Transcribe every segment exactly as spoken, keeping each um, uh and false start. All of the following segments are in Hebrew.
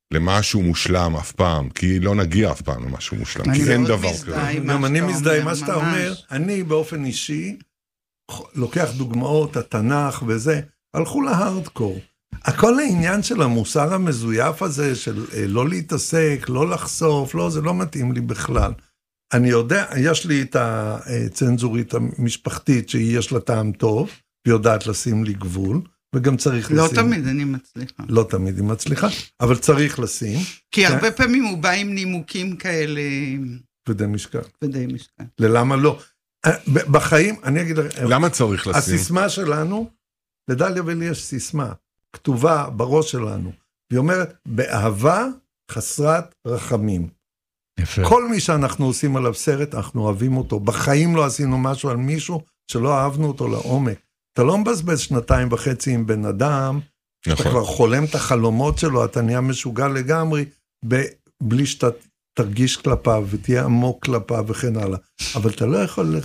למשהו מושלם אף פעם, כי לא נגיע אף פעם למשהו מושלם, כי אין דבר כזה. גם אני מזדהה עם מה שאתה אומר, אני באופן אישי, לוקח דוגמאות, התנ"ך וזה, הלכו להארדקור. הכל העניין של המוסר המזויף הזה, של לא להתעסק, לא לחשוף, לא, זה לא מתאים לי בכלל. אני יודע, יש לי את הצנזורית המשפחתית, שיש לה טעם טוב, ויודעת לשים לי גבול, וגם צריך לא לשים... לא תמיד אני מצליחה. לא תמיד היא מצליחה, אבל צריך לשים. כי הרבה פעמים הוא בא עם נימוקים כאלה... כבדי משקל. כבדי משקל. ללמה לא? בחיים, אני אגיד... למה צריך לשים? הסיסמה שלנו, לדליה ולי יש סיסמה, כתובה בראש שלנו, והיא אומרת, באהבה חסרת רחמים. יפה. כל מי שאנחנו עושים עליו סרט, אנחנו אוהבים אותו. בחיים לא עשינו משהו על מישהו שלא אהבנו אותו לעומק. אתה לא מבזבז שנתיים וחצי עם בן אדם, נכון. אתה כבר חולם את החלומות שלו, אתה נהיה משוגע לגמרי, בלי שאתה תרגיש כלפיו, ותהיה עמוק כלפיו וכן הלאה. אבל אתה לא יכול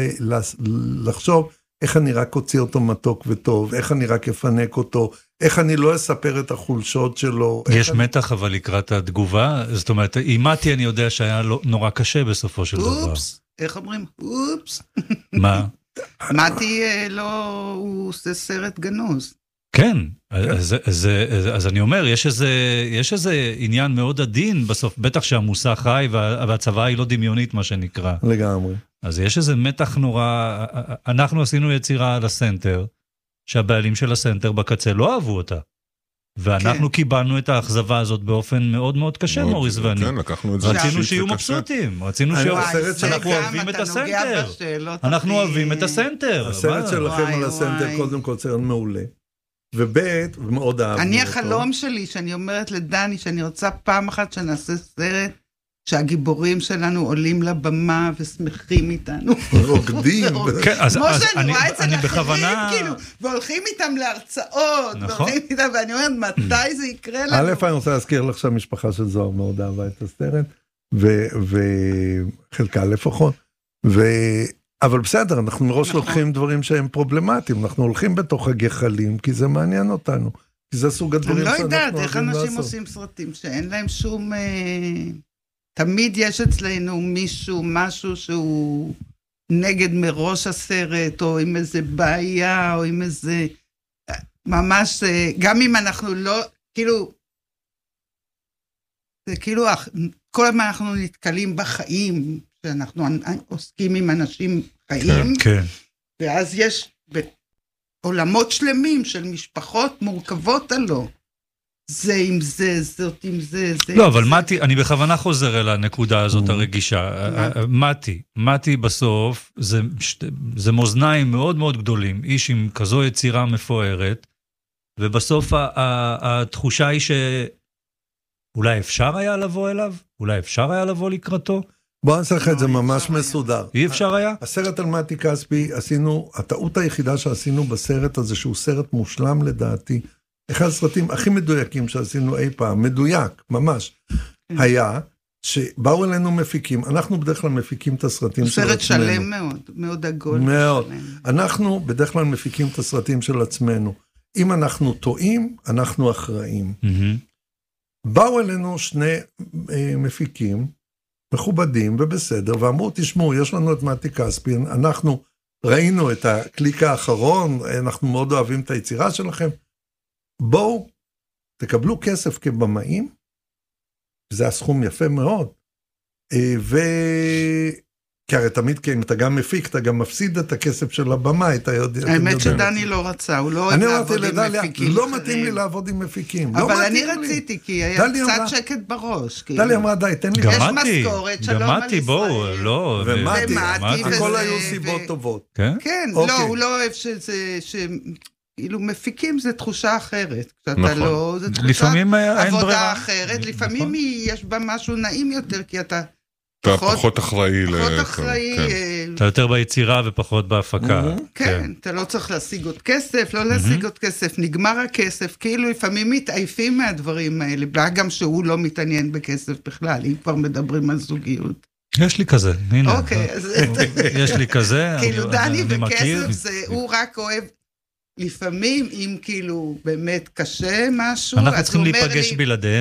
לחשוב, איך אני רק אוציא אותו מתוק וטוב, איך אני רק אפנק אותו, איך אני לא אספר את החולשות שלו. יש אני... מתח אבל לקראת התגובה, זאת אומרת, אימתי אני יודע שהיה נורא קשה בסופו של דבר. אופס, איך אומרים? אופס. מה? מתי לא, הוא עושה סרט גנוז. כן, אז, אז, אז, אז אני אומר, יש איזה, יש איזה עניין מאוד עדין בסוף, בטח שהמוסה חי וה, והצבא היא לא דמיונית מה שנקרא. לגמרי. אז יש איזה מתח נורא, אנחנו עשינו יצירה על הסנטר, שהבעלים של הסנטר בקצה לא אהבו אותה. ואנחנו כן. קיבלנו את האכזבה הזאת באופן מאוד מאוד קשה, מאוד, מוריס ואני. כן, לקחנו את זה. רצינו שיהיו מבסוטים, רצינו שיהיו... אנחנו אוהבים את הסנטר. אנחנו אוהבים את הסנטר. הסרט שלכם על הסנטר קודם כל סרט מעולה. ובית, ומאוד אהבנו אותו. אני החלום שלי, שאני אומרת לדני, שאני רוצה פעם אחת שנעשה סרט, שהגיבורים שלנו עולים לבמה ושמחים איתנו. רוקדים. כמו שאני רואה אצל אחרים, כאילו, והולכים איתם להרצאות, והולכים איתם, ואני אומרת, מתי זה יקרה לנו? א', אני רוצה להזכיר לך שהמשפחה של זוהר מאוד אהבה את הסרט, וחלקה לפחות, אבל בסדר, אנחנו מראש לוקחים דברים שהם פרובלמטיים, אנחנו הולכים בתוך הגחלים, כי זה מעניין אותנו, כי זה סוג הדברים שאנחנו אוהבים לעשות. אני לא יודעת איך אנשים עושים סרטים שאין להם שום... תמיד יש אצלנו מישהו, משהו שהוא נגד מראש הסרט, או עם איזה בעיה, או עם איזה... ממש, גם אם אנחנו לא... כאילו... זה כאילו, כל הזמן אנחנו נתקלים בחיים, שאנחנו עוסקים עם אנשים חיים, כן. ואז יש עולמות שלמים של משפחות מורכבות עלו. זה עם זה, זאת עם זה, זה... לא, אבל מתי, אני בכוונה חוזר אל הנקודה הזאת הרגישה. מתי, מתי בסוף, זה מאזניים מאוד מאוד גדולים, איש עם כזו יצירה מפוארת, ובסוף התחושה היא שאולי אפשר היה לבוא אליו, אולי אפשר היה לבוא לקראתו. בוא נעשה לך את זה ממש מסודר. אי אפשר היה? הסרט על מתי כספי, עשינו, הטעות היחידה שעשינו בסרט הזה, שהוא סרט מושלם לדעתי, אחד הסרטים הכי מדויקים שעשינו אי פעם, מדויק, ממש, היה שבאו אלינו מפיקים, אנחנו בדרך כלל מפיקים את הסרטים של עצמנו. סרט שלם מאוד, מאוד עגול. מאוד. אנחנו בדרך כלל מפיקים את הסרטים של עצמנו. אם אנחנו טועים, אנחנו אחראים. באו אלינו שני מפיקים, מכובדים ובסדר, ואמרו, תשמעו, יש לנו את מתי כספי, אנחנו ראינו את הקליק האחרון, אנחנו מאוד אוהבים את היצירה שלכם, בואו, תקבלו כסף כבמאים, זה הסכום יפה מאוד, ו... כי הרי תמיד, כי אם אתה גם מפיק, אתה גם מפסיד את הכסף של הבמה, אתה יודע... האמת שדני לא רצה, הוא לא אוהב לעבוד עם מפיקים. לא מתאים לי לעבוד עם מפיקים. אבל אני רציתי, כי היה קצת שקט בראש. דלי אמרה, די, תן לי... גם יש מתי, משכורת, שלום גם על מתי, בואו, ישראל. לא... ומתי, ומתי, הכל וזה- היו סיבות ו- טובות. כן? כן, אוקיי. לא, הוא לא אוהב שזה... ש- כאילו מפיקים זה תחושה אחרת. כשאתה נכון. לא... זה תחושה לפעמים אין ברירה. עבודה אחרת, לפעמים נכון. היא- יש בה משהו נעים יותר, כי אתה אתה פחות- פחות אחראי. ל- פחות אחראי... כן. אה, אתה יותר ביצירה ופחות בהפקה. כן, אתה לא צריך להשיג עוד כסף, לא להשיג עוד כסף, נגמר הכסף, כאילו לפעמים מתעייפים מהדברים האלה, גם שהוא לא מתעניין בכסף בכלל, אם כבר מדברים על זוגיות. יש לי כזה, הנה. אוקיי, אז... יש לי כזה, כאילו אני- דני אני מכיר. וכסף, זה- הוא רק אוהב, לפעמים אם כאילו באמת קשה משהו, אנחנו אז צריכים הוא אומר להיפגש לי, בלעדיהם.